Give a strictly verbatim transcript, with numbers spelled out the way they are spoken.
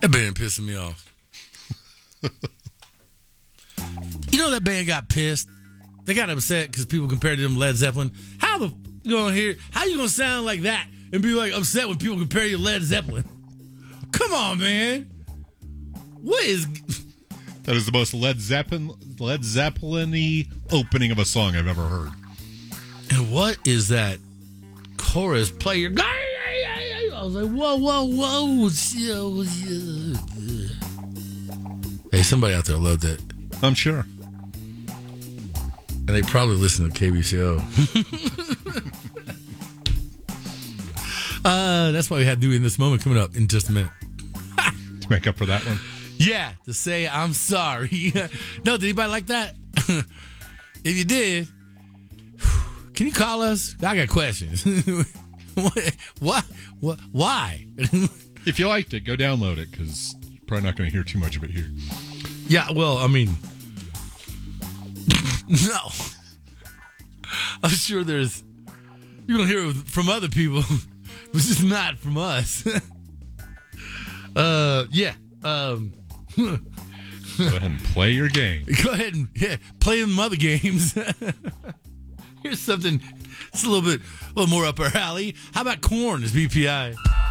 That band pissing me off. You know that band got pissed? They got upset because people compared to them Led Zeppelin. How the you gonna hear? How you gonna sound like that and be like upset when people compare you to Led Zeppelin? Come on, man. What is? That is the most Led Zeppelin Led Zeppelin-y opening of a song I've ever heard. And what is that chorus player? I was like, whoa, whoa, whoa. Hey, somebody out there loved it. I'm sure. And they probably listen to K B C O. uh, that's why we had to do In This Moment coming up in just a minute. To make up for that one? Yeah, to say I'm sorry. No, did anybody like that? If you did, can you call us? I got questions. what, what? What? Why? If you liked it, go download it, because you're probably not going to hear too much of it here. Yeah, well, I mean, no. I'm sure there's, you're going to hear it from other people, but just not from us. uh, yeah. Um, Go ahead and play your game. Go ahead and yeah, play them other games. Here's something, it's a little bit, a little more up our alley. How about Korn as B P I?